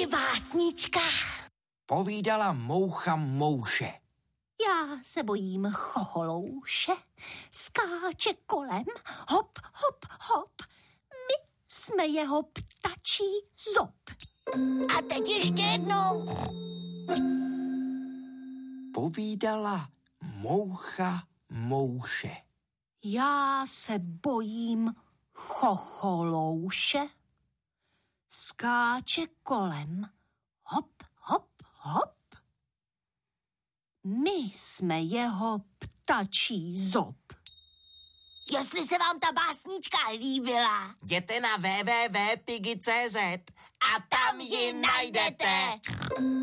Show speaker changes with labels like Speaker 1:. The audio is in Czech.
Speaker 1: Moje básnička.
Speaker 2: Povídala moucha mouše.
Speaker 1: Já se bojím chocholouše, skáče kolem, hop, hop, hop. My jsme jeho ptačí zob. A teď ještě jednou.
Speaker 2: Povídala moucha mouše.
Speaker 1: Já se bojím chocholouše, skáče kolem, hop, hop, hop. My jsme jeho ptačí zob. Jestli se vám ta básnička líbila,
Speaker 2: Jděte na www.pigi.cz
Speaker 1: a tam ji najdete.